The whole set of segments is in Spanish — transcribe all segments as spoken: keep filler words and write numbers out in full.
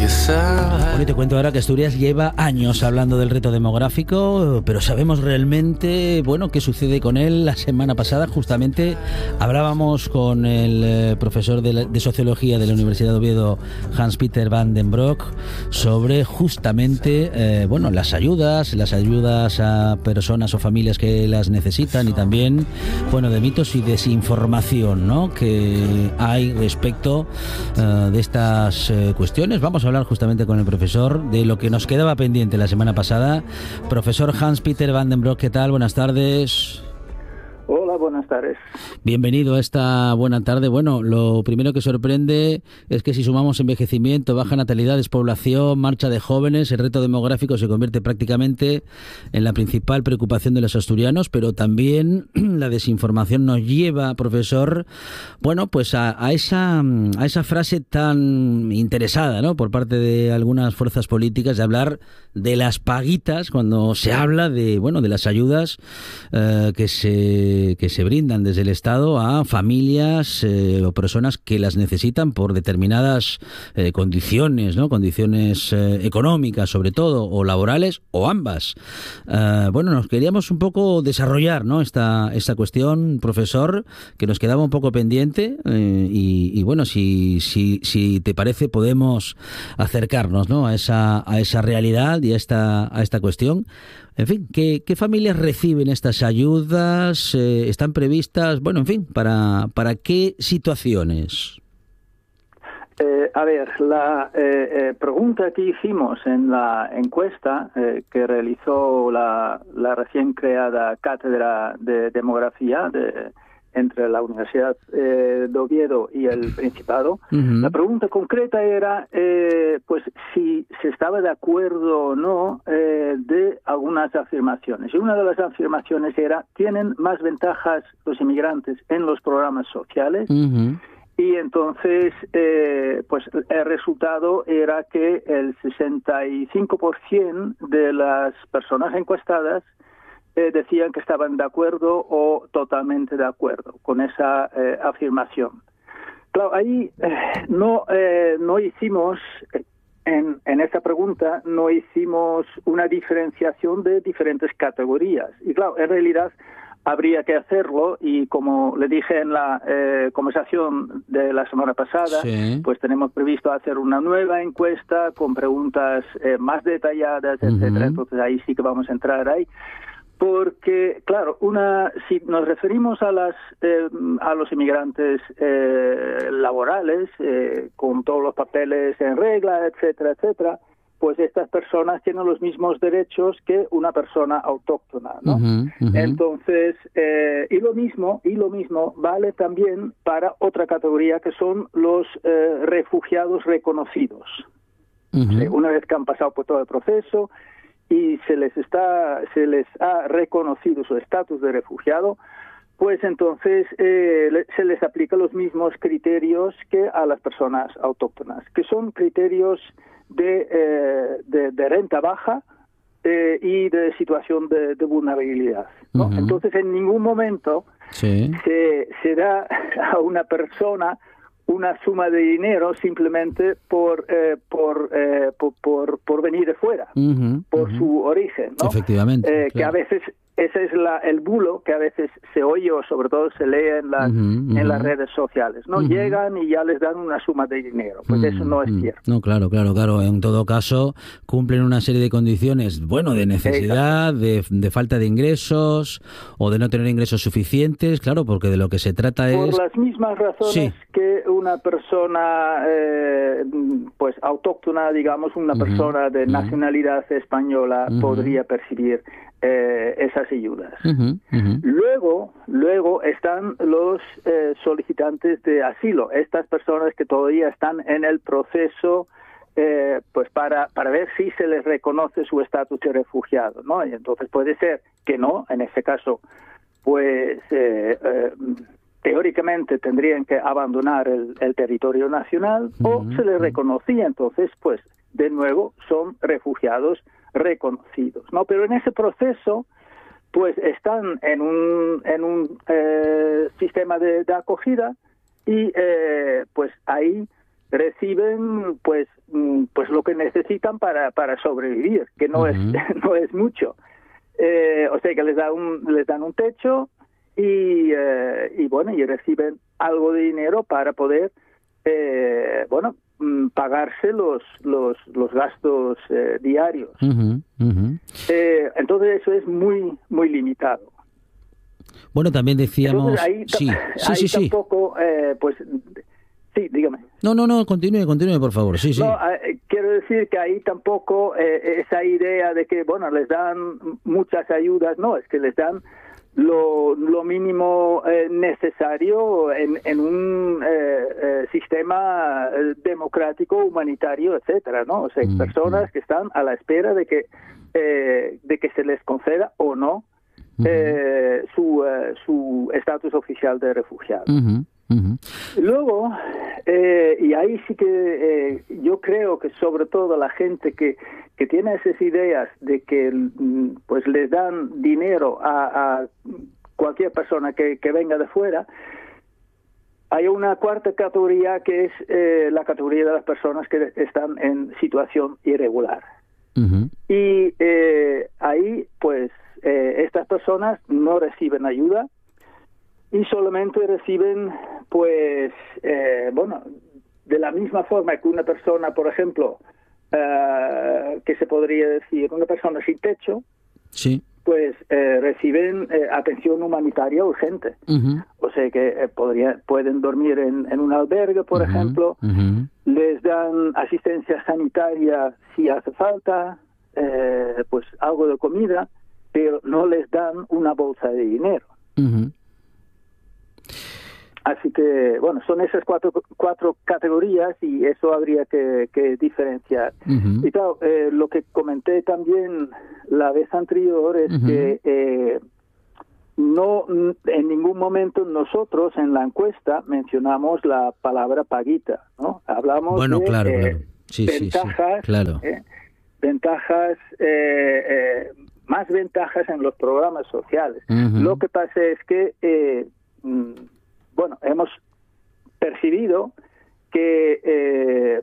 Bueno, y te cuento ahora que Asturias lleva años hablando del reto demográfico, pero sabemos realmente, bueno, qué sucede con él. La semana pasada justamente hablábamos con el eh, profesor de, la, de Sociología de la Universidad de Oviedo, Hans-Peter van den Broek, sobre justamente, eh, bueno, las ayudas, las ayudas a personas o familias que las necesitan y también, bueno, de mitos y desinformación, ¿no?, que hay respecto uh, de estas uh, cuestiones. Vamos a hablar justamente con el profesor de lo que nos quedaba pendiente la semana pasada. Profesor Hans-Peter van den Broek, ¿qué tal? Buenas tardes. Hola, buenas tardes. Bienvenido a esta buena tarde. Bueno, lo primero que sorprende es que si sumamos envejecimiento, baja natalidad, despoblación, marcha de jóvenes, el reto demográfico se convierte prácticamente en la principal preocupación de los asturianos, pero también la desinformación nos lleva, profesor, bueno, pues a, a esa a esa frase tan interesada, ¿no?, por parte de algunas fuerzas políticas de hablar de las paguitas cuando se habla de, bueno, de las ayudas eh, que se que se brindan desde el Estado a familias eh, o personas que las necesitan por determinadas eh, condiciones, ¿no?, condiciones eh, económicas sobre todo, o laborales, o ambas. Eh, bueno, nos queríamos un poco desarrollar, ¿no?, esta, esta cuestión, profesor, que nos quedaba un poco pendiente eh, y, y bueno, si, si, si te parece podemos acercarnos, ¿no?, a esa, a esa realidad y a esta, a esta cuestión. En fin, ¿qué, qué familias reciben estas ayudas? Eh, ¿Están previstas? Bueno, en fin, ¿para, para qué situaciones? Eh, a ver, la eh, eh, pregunta que hicimos en la encuesta eh, que realizó la, la recién creada Cátedra de Demografía de, entre la Universidad eh, de Oviedo y el Principado, uh-huh. La pregunta concreta era eh, pues si se estaba de acuerdo o no eh, de algunas afirmaciones. Y una de las afirmaciones era: tienen más ventajas los inmigrantes en los programas sociales. Uh-huh. Y entonces, eh, pues el resultado era que el sesenta y cinco por ciento de las personas encuestadas eh, decían que estaban de acuerdo o totalmente de acuerdo con esa eh, afirmación. Claro, ahí eh, no, eh, no hicimos, en, en esta pregunta, no hicimos una diferenciación de diferentes categorías. Y claro, en realidad habría que hacerlo, y como le dije en la eh, conversación de la semana pasada, sí. Pues tenemos previsto hacer una nueva encuesta con preguntas eh, más detalladas, uh-huh. etcétera. Entonces ahí sí que vamos a entrar ahí. Porque, claro, una si nos referimos a las eh, a los inmigrantes eh, laborales, eh, con todos los papeles en regla, etcétera, etcétera, pues estas personas tienen los mismos derechos que una persona autóctona, ¿no? Uh-huh, uh-huh. Entonces, eh, y lo mismo y lo mismo vale también para otra categoría, que son los eh, refugiados reconocidos. Uh-huh. Eh, una vez que han pasado por todo el proceso y se les está se les ha reconocido su estatus de refugiado, pues entonces eh, le, se les aplica los mismos criterios que a las personas autóctonas, que son criterios de, eh, de, de renta baja eh, y de situación de, de vulnerabilidad, ¿no? Uh-huh. Entonces, en ningún momento sí. se, se da a una persona una suma de dinero simplemente por eh, por, eh, por por por venir de fuera, uh-huh, por uh-huh. su origen, ¿no? Efectivamente, eh, claro. Que a veces ese es la, el bulo que a veces se oye o sobre todo se lee en las, uh-huh, uh-huh. en las redes sociales, ¿no? Uh-huh. Llegan y ya les dan una suma de dinero. Pues uh-huh. eso no es cierto. No, claro, claro, claro. En todo caso, cumplen una serie de condiciones, bueno, de necesidad, de, de falta de ingresos o de no tener ingresos suficientes, claro, porque de lo que se trata es... Por las mismas razones sí. que una persona, eh, pues autóctona, digamos, una uh-huh. persona de uh-huh. nacionalidad española uh-huh. podría percibir Eh, esas ayudas. Uh-huh, uh-huh. Luego, luego están los eh, solicitantes de asilo, estas personas que todavía están en el proceso, eh, pues para para ver si se les reconoce su estatus de refugiado, ¿no? Y entonces puede ser que no, en este caso, pues eh, eh, teóricamente tendrían que abandonar el, el territorio nacional, uh-huh, o se les reconocía, entonces, pues de nuevo son refugiados reconocidos, ¿no? Pero en ese proceso, pues están en un en un eh, sistema de, de acogida y eh, pues ahí reciben pues pues lo que necesitan para, para sobrevivir, que no, uh-huh. es, no es mucho. Eh, o sea que les, da un, les dan un techo y, eh, y bueno, y reciben algo de dinero para poder, eh, bueno, pagarse los los, los gastos eh, diarios. Uh-huh, uh-huh. Eh, entonces eso es muy muy limitado. Bueno, también decíamos... Entonces, ahí, sí, sí, ahí sí, sí. tampoco, eh, pues... Sí, dígame. No, no, no, continúe, continúe, por favor. Sí, sí. No, eh, quiero decir que ahí tampoco eh, esa idea de que, bueno, les dan muchas ayudas, no, es que les dan lo, lo mínimo eh, necesario en, en un eh, eh, sistema democrático, humanitario, etcétera, ¿no? O sea, mm, personas mm. que están a la espera de que eh, de que se les conceda o no eh, uh-huh. su eh, su estatus oficial de refugiado. Uh-huh. Uh-huh. Luego, eh, y ahí sí que eh, yo creo que sobre todo la gente que, que tiene esas ideas de que pues les dan dinero a, a cualquier persona que, que venga de fuera, hay una cuarta categoría que es eh, la categoría de las personas que están en situación irregular. Uh-huh. Y eh, ahí pues eh, estas personas no reciben ayuda y solamente reciben, pues, eh, bueno, de la misma forma que una persona, por ejemplo, uh, que se podría decir, una persona sin techo, sí. pues eh, reciben eh, atención humanitaria urgente. Uh-huh. O sea que eh, podría, pueden dormir en, en un albergue, por uh-huh. ejemplo, uh-huh. les dan asistencia sanitaria si hace falta, eh, pues algo de comida, pero no les dan una bolsa de dinero. Uh-huh. Así que, bueno, son esas cuatro cuatro categorías y eso habría que, que diferenciar. Uh-huh. Y claro, eh, lo que comenté también la vez anterior es uh-huh. que eh, no en ningún momento nosotros en la encuesta mencionamos la palabra paguita, ¿no? Hablamos bueno, de claro, eh, claro. Sí, ventajas, sí, sí, claro. eh, ventajas, eh, eh, más ventajas en los programas sociales. Uh-huh. Lo que pasa es que eh, bueno, hemos percibido que eh,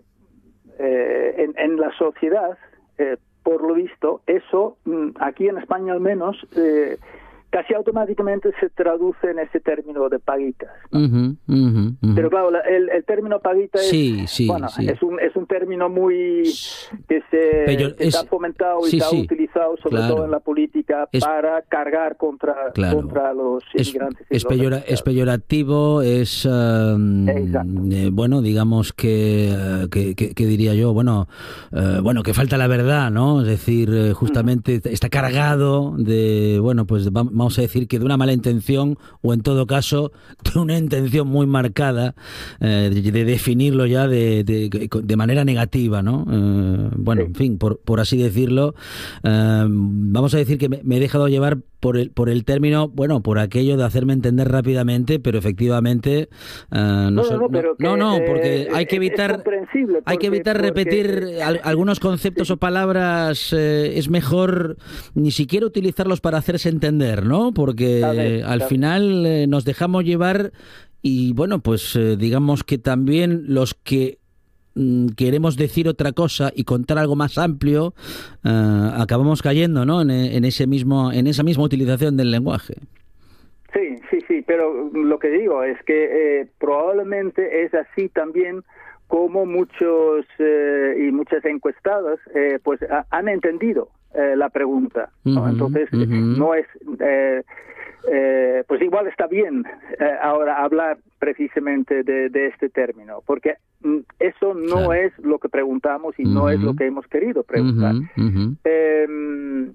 eh, en, en la sociedad, eh, por lo visto, eso, aquí en España al menos, eh, casi automáticamente se traduce en ese término de paguitas, ¿no? Uh-huh, uh-huh, uh-huh. Pero claro, el, el término paguita es, sí, sí, bueno, sí. es un es un término muy que se Pero que es, está fomentado y sí, está sí, sí, sobre claro. todo en la política es, para cargar contra claro. contra los inmigrantes. Es, es, peyora, es peyorativo, es um, eh, bueno, digamos que, uh, que, que, que diría yo, bueno, uh, bueno, que falta la verdad, ¿no? Es decir, eh, justamente uh-huh. está cargado de, bueno, pues vamos Vamos a decir que de una mala intención o en todo caso de una intención muy marcada eh, de, de definirlo ya de, de, de manera negativa, ¿no? Eh, bueno, sí. en fin, por, por así decirlo, eh, vamos a decir que me, me he dejado llevar por el por el término, bueno, por aquello de hacerme entender rápidamente, pero efectivamente eh, no, no, so, no, pero no, que, no, porque eh, hay que evitar porque, hay que evitar porque, repetir porque, al, algunos conceptos sí. o palabras, eh, es mejor ni siquiera utilizarlos para hacerse entender, ¿no? Porque ver, al final eh, nos dejamos llevar y bueno, pues eh, digamos que también los que mm, queremos decir otra cosa y contar algo más amplio, eh, acabamos cayendo, ¿no? En, en ese mismo, en esa misma utilización del lenguaje. Sí, sí, sí, pero lo que digo es que eh, probablemente es así también como muchos eh, y muchas encuestadas eh, pues ha, han entendido eh, la pregunta, ¿no? Uh-huh, Entonces uh-huh. no es eh, eh, pues igual está bien eh, ahora hablar precisamente de, de este término, porque mm, eso no claro. es lo que preguntamos y uh-huh. no es lo que hemos querido preguntar. Uh-huh, uh-huh. Eh,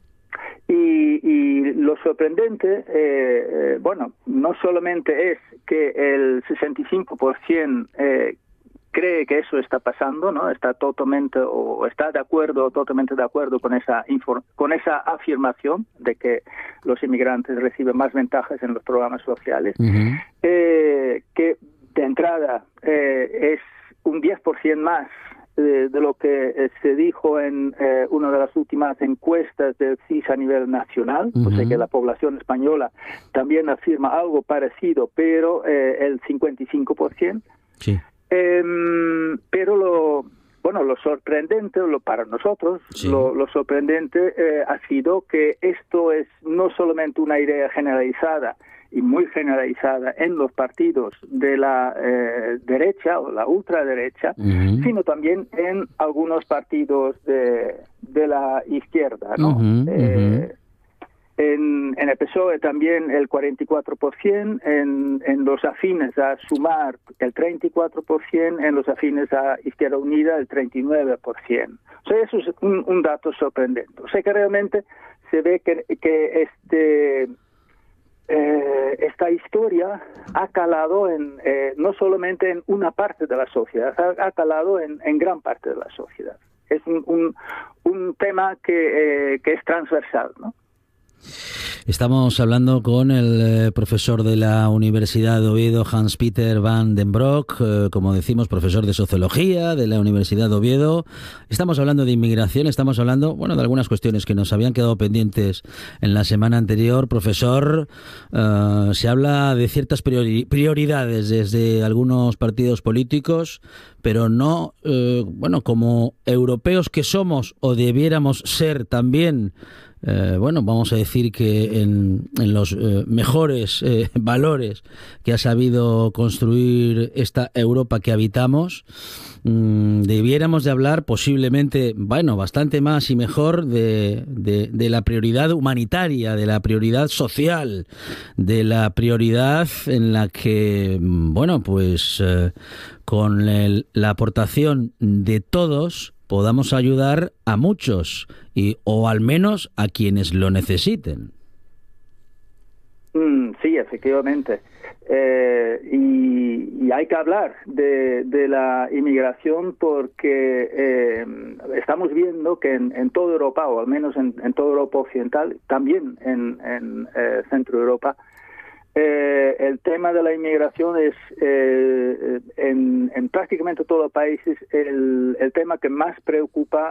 y, y lo sorprendente, eh, eh, bueno, no solamente es que el sesenta y cinco por ciento eh, cree que eso está pasando, ¿no? Está totalmente o está de acuerdo, totalmente de acuerdo con esa infor- con esa afirmación de que los inmigrantes reciben más ventajas en los programas sociales, uh-huh. eh, que de entrada eh, es un diez por ciento más de, de lo que eh, se dijo en eh, una de las últimas encuestas del C I S a nivel nacional, uh-huh. o sea que la población española también afirma algo parecido, pero eh, el cincuenta y cinco por ciento. Sí. Eh, pero lo, bueno, lo sorprendente lo, para nosotros, sí. lo, lo sorprendente eh, ha sido que esto es no solamente una idea generalizada y muy generalizada en los partidos de la eh, derecha o la ultraderecha, uh-huh. sino también en algunos partidos de, de la izquierda, ¿no? Uh-huh, eh, uh-huh. En, en el P S O E también el cuarenta y cuatro por ciento, en, en los afines a Sumar el treinta y cuatro por ciento, en los afines a Izquierda Unida el treinta y nueve por ciento. O sea, eso es un, un dato sorprendente. O sea que realmente se ve que, que este... Eh, esta historia ha calado en, eh, no solamente en una parte de la sociedad, ha, ha calado en, en gran parte de la sociedad. Es un, un, un tema que, eh, que es transversal, ¿no? Estamos hablando con el eh, profesor de la Universidad de Oviedo, Hans-Peter van den Broek, eh, como decimos, profesor de Sociología de la Universidad de Oviedo. Estamos hablando de inmigración, estamos hablando, bueno, de algunas cuestiones que nos habían quedado pendientes en la semana anterior. Profesor, eh, se habla de ciertas priori- prioridades desde algunos partidos políticos, pero no, eh, bueno, como europeos que somos o debiéramos ser también. Eh, bueno, vamos a decir que en, en los eh, mejores eh, valores que ha sabido construir esta Europa que habitamos, mmm, debiéramos de hablar posiblemente, bueno, bastante más y mejor de, de, de la prioridad humanitaria, de la prioridad social, de la prioridad en la que, bueno, pues eh, con el, la aportación de todos podamos ayudar a muchos y o al menos a quienes lo necesiten. Mm, sí, efectivamente. Eh, y, y hay que hablar de, de la inmigración porque eh, estamos viendo que en, en toda Europa, o al menos en, en toda Europa occidental, también en, en eh, Centro Europa, Eh, el tema de la inmigración es eh, en, en prácticamente todos los países el, el tema que más preocupa